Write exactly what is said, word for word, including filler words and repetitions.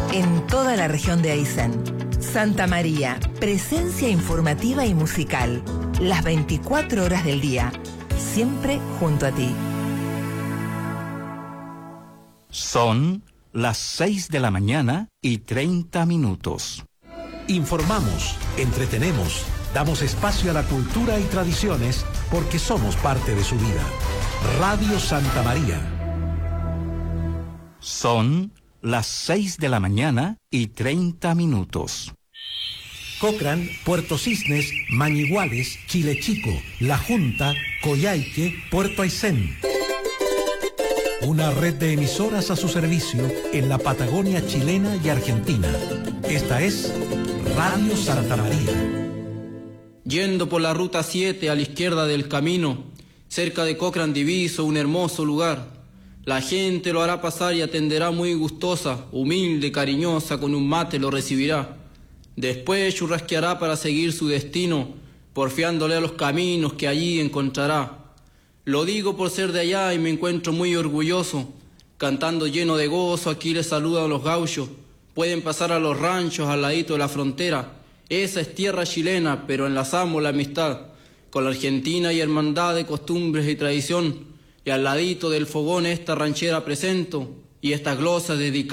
en toda la región de Aysén. Santa María, presencia informativa y musical, las veinticuatro horas del día, siempre junto a ti. Son las seis de la mañana y treinta minutos. Informamos, entretenemos, damos espacio a la cultura y tradiciones porque somos parte de su vida. Radio Santa María. Son las seis de la mañana y treinta minutos. Cochrane, Puerto Cisnes, Mañiguales, Chile Chico, La Junta, Coyhaique, Puerto Aysén. Una red de emisoras a su servicio en la Patagonia chilena y argentina. Esta es Radio Santa María. Yendo por la ruta siete a la izquierda del camino, cerca de Cochrane diviso un hermoso lugar. La gente lo hará pasar y atenderá muy gustosa, humilde, cariñosa, con un mate lo recibirá. Después churrasqueará para seguir su destino, porfiándole a los caminos que allí encontrará. Lo digo por ser de allá y me encuentro muy orgulloso. Cantando lleno de gozo, aquí les saludan los gauchos. Pueden pasar a los ranchos al ladito de la frontera. Esa es tierra chilena, pero enlazamos la amistad con la Argentina y hermandad de costumbres y tradición. Y al ladito del fogón esta ranchera presento y estas glosas dedicadas